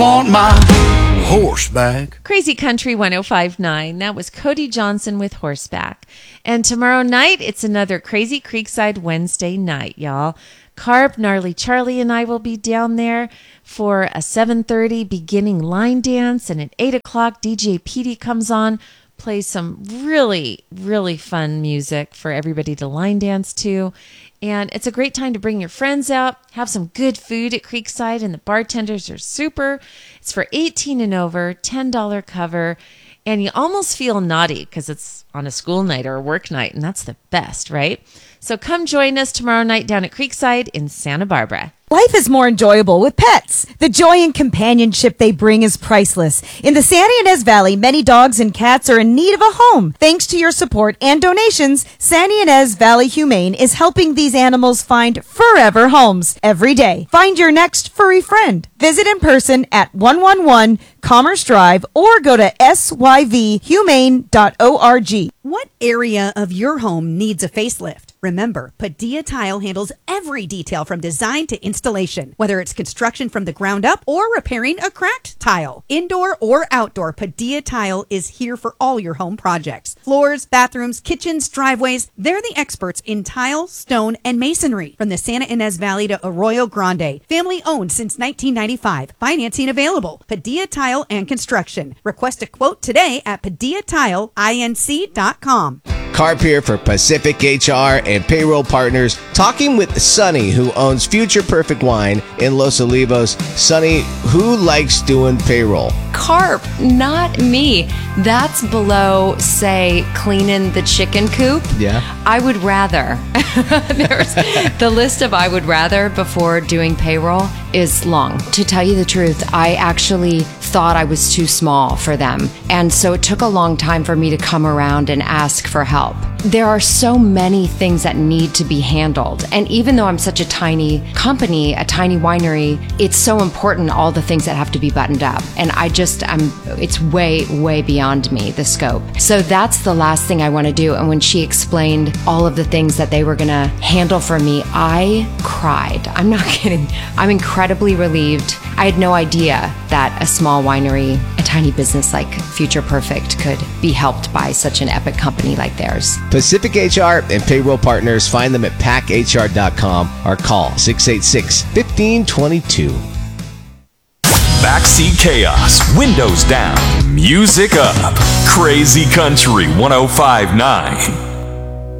Want my horseback. Crazy Country 105.9. That was Cody Johnson with Horseback. And tomorrow night, it's another Crazy Creekside Wednesday night, y'all. Carb, Gnarly Charlie, and I will be down there for a 7:30 beginning line dance. And at 8 o'clock, DJ Petey comes on, plays some really, really fun music for everybody to line dance to. And it's a great time to bring your friends out, have some good food at Creekside, and the bartenders are super. It's for 18 and over, $10 cover, and you almost feel naughty because it's on a school night or a work night, and that's the best, right? So come join us tomorrow night down at Creekside in Santa Barbara. Life is more enjoyable with pets. The joy and companionship they bring is priceless. In the Santa Ynez Valley, many dogs and cats are in need of a home. Thanks to your support and donations, Santa Ynez Valley Humane is helping these animals find forever homes every day. Find your next furry friend. Visit in person at 111 Commerce Drive or go to syvhumane.org. What area of your home needs a facelift? Remember, Padilla Tile handles every detail from design to installation, whether it's construction from the ground up or repairing a cracked tile. Indoor or outdoor, Padilla Tile is here for all your home projects. Floors, bathrooms, kitchens, driveways, they're the experts in tile, stone, and masonry. From the Santa Ynez Valley to Arroyo Grande. Family owned since 1995. Financing available. Padilla Tile and Construction. Request a quote today at PadillaTileInc.com. Carp here for Pacific HR and Payroll Partners, talking with Sonny, who owns Future Perfect Wine in Los Olivos. Sonny, who likes doing payroll? Carp, not me. That's below, say, cleaning the chicken coop. Yeah. I would rather. There's the list of I would rather before doing payroll is long. To tell you the truth, I actually thought I was too small for them. And so it took a long time for me to come around and ask for help. There are so many things that need to be handled. And even though I'm such a tiny company, a tiny winery, it's so important, all the things that have to be buttoned up. And it's way, way beyond me, the scope. So that's the last thing I want to do. And when she explained all of the things that they were going to handle for me, I cried. I'm not kidding. I'm incredibly relieved. I had no idea that a small winery, a tiny business like Future Perfect could be helped by such an epic company like theirs. Pacific HR and Payroll Partners, find them at packhr.com or call 686-1522. Backseat chaos, windows down, music up. Crazy Country 105.9.